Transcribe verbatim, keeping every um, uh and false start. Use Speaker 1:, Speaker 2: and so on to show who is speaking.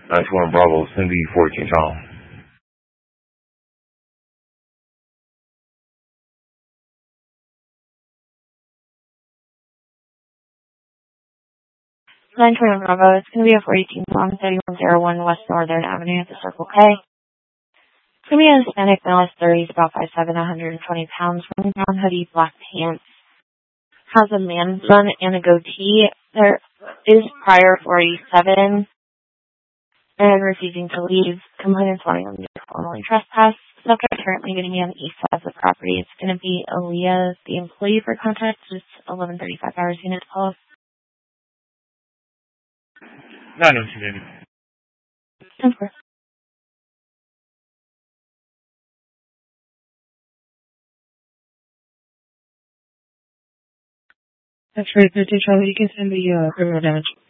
Speaker 1: nine two one Bravo, Cindy, fourteen Tom.
Speaker 2: nine two one Bravo, it's going to be a four eighteen Tom, thirty-one oh one West Northern Avenue at the Circle K. It's going to be a Hispanic male, thirties, about five seven, one hundred twenty pounds, wearing brown hoodie, black pants. Has a man bun and a goatee. There is prior forty-seven and refusing to leave. Complainants wanting them to formally trespass. Subject currently going to be on the east side of the property. It's going to be Aaliyah, the employee for contact. It's eleven thirty-five hours unit to call.
Speaker 1: nine oh two, baby.
Speaker 2: Of course. That's right, thirteen Charlie. You can send the uh, criminal damage.